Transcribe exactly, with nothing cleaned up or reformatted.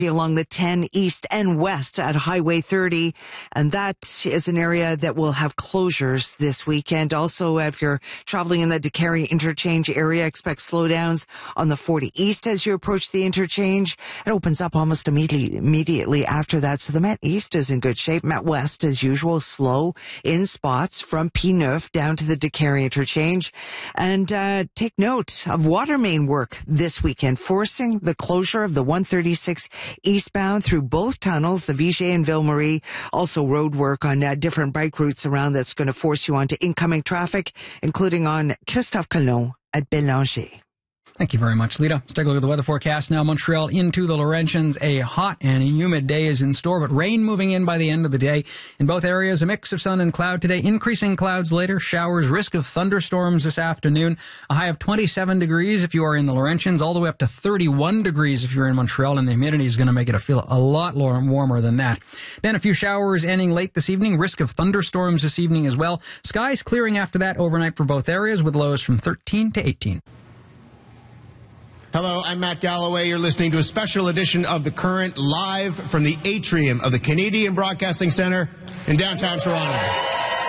along the ten east and west at Highway thirty. And that is an area that will have closures this weekend. Also, if you're traveling in the DeCarry interchange area, expect slowdowns on the forty east as you approach the interchange. It opens up almost immediately, immediately after that. So the Met East is in good shape. Met West, as usual, slow in spots from P nine down to the DeCarry interchange. And uh, take note of water main work this weekend, forcing the closure of the one thirty-six eastbound through both tunnels, the Vigier and Ville Marie. Also road work on uh, different bike routes around that's going to force you onto incoming traffic, including on Christophe Colomb at Bélanger. Thank you very much, Lita. Let's take a look at the weather forecast now. Montreal into the Laurentians. A hot and humid day is in store, but rain moving in by the end of the day. In both areas, a mix of sun and cloud today. Increasing clouds later. Showers. Risk of thunderstorms this afternoon. A high of twenty-seven degrees if you are in the Laurentians, all the way up to thirty-one degrees if you're in Montreal, and the humidity is going to make it feel a lot warmer than that. Then a few showers ending late this evening. Risk of thunderstorms this evening as well. Skies clearing after that overnight for both areas with lows from thirteen to eighteen. Hello, I'm Matt Galloway. You're listening to a special edition of The Current live from the atrium of the Canadian Broadcasting Centre in downtown Toronto.